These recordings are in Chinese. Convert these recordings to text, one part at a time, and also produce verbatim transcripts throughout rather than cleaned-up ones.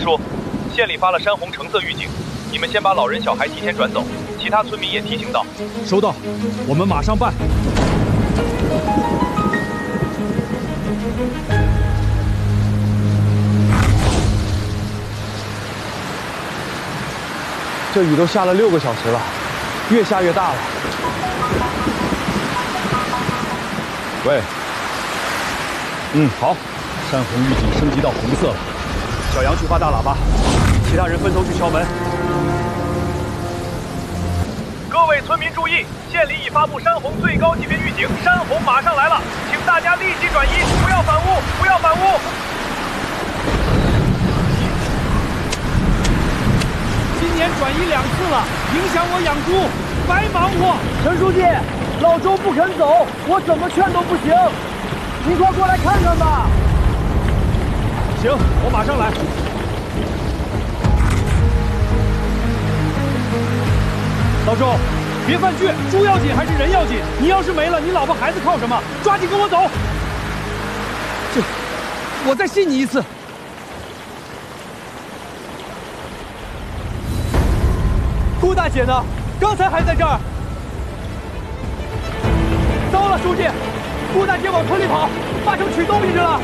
书，县里发了山洪橙色预警，你们先把老人小孩提前转走，其他村民也提醒到。 收到，我们马上办。 这雨都下了六个小时了，越下越大了。 喂，嗯，好，山洪预警升级到红色了。小杨去发大喇叭，其他人分头去敲门。 各位村民注意，县里已发布山洪最高级别预警，山洪马上来了，请大家立即转移，不要反屋，不要反屋。 今年转移两次了，影响我养猪，白忙活。 陈书记，老周不肯走，我怎么劝都不行。您快过来看看吧。 行，我马上来。老周，别犯倔，猪要紧还是人要紧？你要是没了，你老婆孩子靠什么？抓紧跟我走。这，我再信你一次。顾大姐呢？刚才还在这儿。糟了，书记，顾大姐往村里跑，八成取东西去了。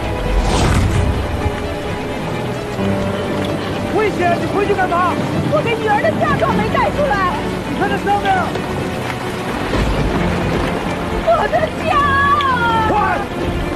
危险！你回去干嘛？ 我给女儿的嫁妆没带出来。 你看那上面， 我的家。 快！